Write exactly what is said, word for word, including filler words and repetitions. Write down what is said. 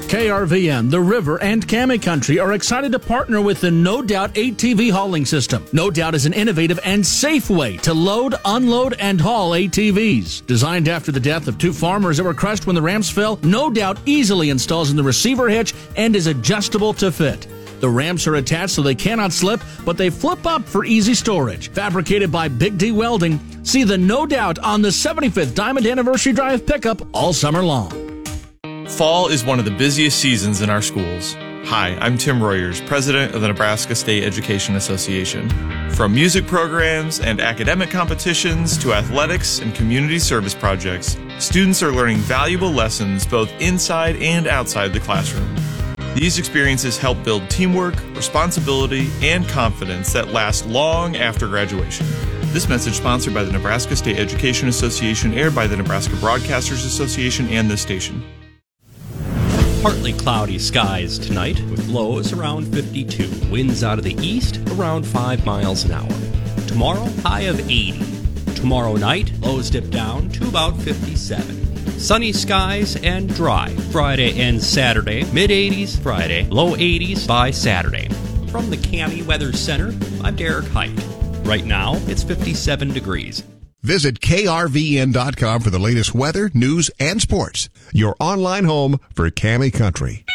K R V N, The River, and Cami Country are excited to partner with the No Doubt A T V hauling system. No Doubt is an innovative and safe way to load, unload, and haul A T Vs. Designed after the death of two farmers that were crushed when the ramps fell, No Doubt easily installs in the receiver hitch and is adjustable to fit. The ramps are attached so they cannot slip, but they flip up for easy storage. Fabricated by Big D Welding, see the No Doubt on the seventy-fifth Diamond Anniversary Drive pickup all summer long. Fall is one of the busiest seasons in our schools. Hi, I'm Tim Royers, president of the Nebraska State Education Association. From music programs and academic competitions to athletics and community service projects, students are learning valuable lessons both inside and outside the classroom. These experiences help build teamwork, responsibility, and confidence that last long after graduation. This message sponsored by the Nebraska State Education Association, aired by the Nebraska Broadcasters Association and this station. Partly cloudy skies tonight with lows around fifty-two. Winds out of the east around five miles an hour. Tomorrow, high of eighty. Tomorrow night, lows dip down to about fifty-seven. Sunny skies and dry. Friday and Saturday, mid eighties Friday, low eighties by Saturday. From the Cami Weather Center, I'm Derek Hike. Right now, it's fifty-seven degrees. Visit K R V N dot com for the latest weather, news, and sports. Your online home for Cami Country.